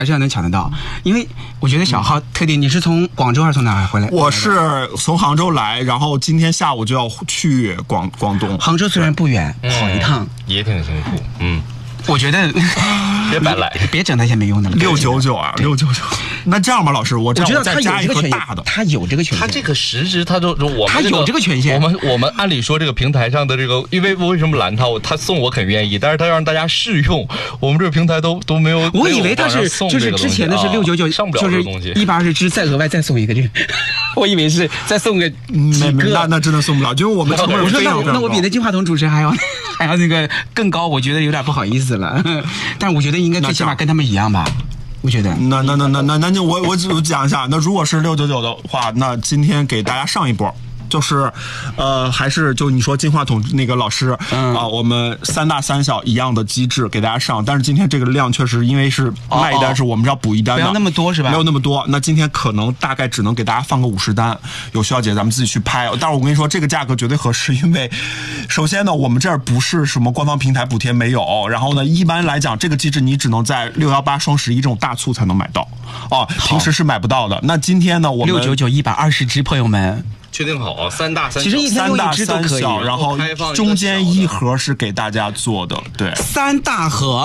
还是要能抢得到，因为我觉得小浩特地，你是从广州还是从哪儿回来？ 我是从杭州来，然后今天下午就要去广东。 杭州虽然不远，跑一趟也挺辛苦。 我觉得别白来， 别整那些没用的了。 699啊，699。那这样吧，老师，我觉得再加一盒大的。 他有这个权限， 他这个实质他都我们他有这个权限。 我们按理说这个平台上的这个，因为为什么拦他？他送我很愿意，但是他要让大家试用，我们这个平台都没有。 我以为他是就是之前的是699， 上不了这个东西， 就是120支再额外再送一个这个，我以为是再送个几个， 那真的送不了，因为我们成本非常高。 那我比那金话筒主持人还要那个更高，我觉得有点不好意思了。但是我觉得应该最起码跟他们一样吧。我觉得那我只讲一下，那如果是699的话，那今天给大家上一波。就是，还是就你说金话筒那个老师我们3大3小一样的机制给大家上，但是今天这个量确实因为是卖一单是我们是要补一单的， 不要那么多是吧？ 没有那么多，那今天可能大概只能给大家放个50单，有需要姐咱们自己去拍。但是我跟你说这个价格绝对合适，因为首先呢，我们这儿不是什么官方平台补贴没有，然后呢，一般来讲这个机制你只能在618双11这种大促才能买到平时是买不到的。那今天呢，我们 699 120支，朋友们。 确定好啊，3大3小， 其实3大3 小，然后中间1盒是给大家做的，对 ，3大盒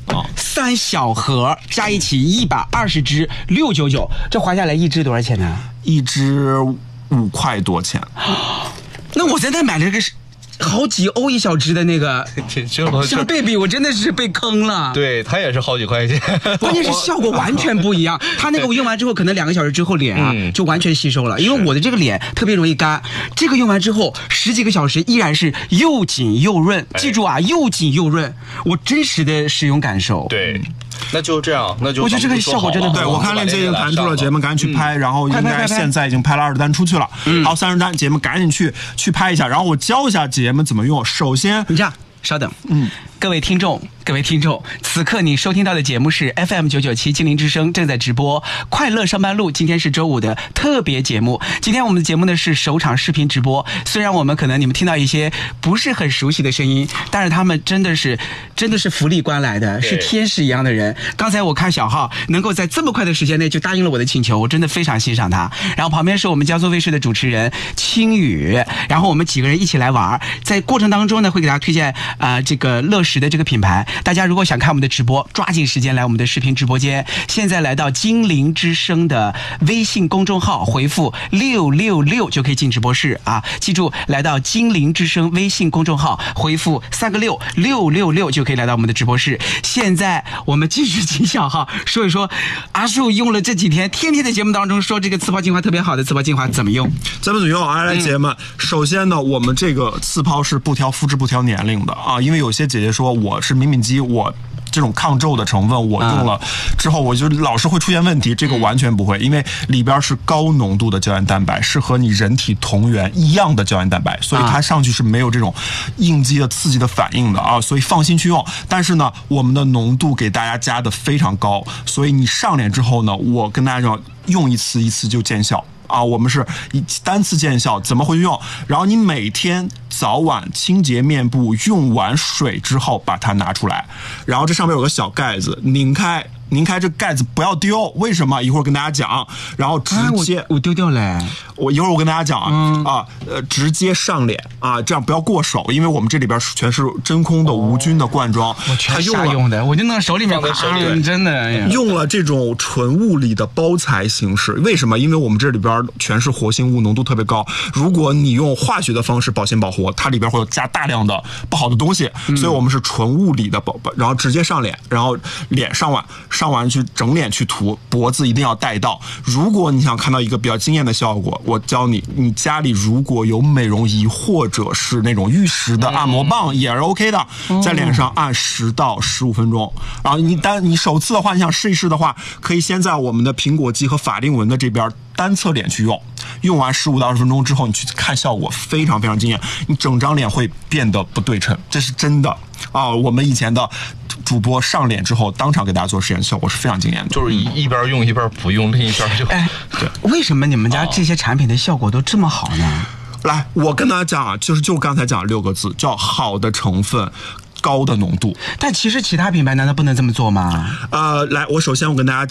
，3小盒加一起120支，699，这划下来一支多少钱呢？ 一支5块多钱。 那我现在买了个好几欧一小支的那个，相对比我真的是被坑了。 对，它也是好几块钱， 关键是效果完全不一样。它那个我用完之后，可能2个小时之后脸就完全吸收了，因为我的这个脸特别容易干，这个用完之后10几个小时依然是又紧又润。记住啊，又紧又润，我真实的使用感受。 对。那就这样，那就我觉得这个效果真的对。我看链接已经弹出了，姐们赶紧去拍，然后应该现在已经拍了20单出去了。好，30单，姐们赶紧去拍一下，然后我教一下姐们怎么用。首先， 你这样，稍等，各位听众，此刻你收听到的节目是 FM 997金陵之声正在直播快乐上班路，今天是周五的特别节目。今天我们的节目呢是首场视频直播，虽然我们可能你们听到一些不是很熟悉的声音，但是他们真的是福利官来的，是天使一样的人。刚才我看小浩能够在这么快的时间内就答应了我的请求，我真的非常欣赏他。然后旁边是我们江苏卫视的主持人青雨，然后我们几个人一起来玩，在过程当中呢会给大家推荐这个乐食的这个品牌。大家如果想看我们的直播，抓紧时间来我们的视频直播间。现在来到金陵之声的微信公众号，回复666就可以进直播室啊！记住，来到金陵之声微信公众号，回复3个666就可以来到我们的直播室。现在我们继续请小浩说一说，阿树用了这几天，天天在节目当中说这个刺泡精华特别好的刺泡精华怎么用？ 怎么用啊？来，姐们，首先呢，我们这个刺泡是不挑肤质不挑年龄的啊，因为有些姐姐说我是敏敏肌，我这种抗皱的成分我用了之后我就老是会出现问题，这个完全不会，因为里边是高浓度的胶原蛋白，是和你人体同源一样的胶原蛋白，所以它上去是没有这种应激的刺激的反应的啊，所以放心去用。但是呢，我们的浓度给大家加的非常高，所以你上脸之后呢，我跟大家讲，用一次就见效。我们是单次见效，怎么回去用？然后你每天早晚清洁面部，用完水之后把它拿出来，然后这上面有个小盖子，拧开这盖子不要丢，为什么？一会儿跟大家讲。然后直接我丢掉了， 我一会儿我跟大家讲直接上脸这样不要过手，因为我们这里边全是真空的无菌的罐装， 我全瞎用的，我就弄手里面真的用了这种纯物理的包材形式。为什么？因为我们这里边全是活性物，浓度特别高。如果你用化学的方式保鲜保活，它里边会有加大量的不好的东西，所以我们是纯物理的然后直接上脸，然后脸上完去整脸去涂，脖子一定要带到。如果你想看到一个比较惊艳的效果，我教你家里如果有美容仪或者是那种玉石的按摩棒也是 OK 的，在脸上按10到15分钟。然后你首次的话，你想试一试的话，可以先在我们的苹果肌和法令纹的这边单侧脸去用完15到20分钟之后，你去看效果非常非常惊艳，你整张脸会变得不对称，这是真的我们以前的主播上脸之后当场给大家做实验，效果是非常惊艳的， 就是一边用一边不用，另一边就对。 为什么你们家这些产品的效果都这么好呢？ 来，我跟大家讲就是刚才讲6个字，叫好的成分。 高的浓度。 但其实其他品牌难道不能这么做吗？ 来，我首先跟大家